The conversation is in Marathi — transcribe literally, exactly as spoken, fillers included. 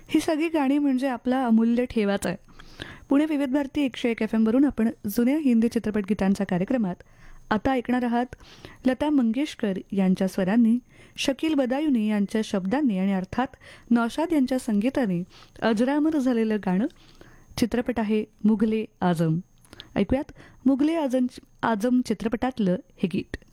ही सगळी गाणी म्हणजे आपला अमूल्य ठेवाच आहे. पुणे विविध भारती एकशे एक एफ एमवरून आपण जुन्या हिंदी चित्रपट गीतांच्या कार्यक्रमात आता ऐकणार आहात लता मंगेशकर यांच्या स्वरांनी, शकील बदायुनी यांच्या शब्दांनी आणि अर्थात नौशाद यांच्या संगीताने अजरामर झालेलं गाणं. चित्रपट आहे मुघले आझम. ऐकूयात मुघले आझम आझम चित्रपटातलं हे गीत.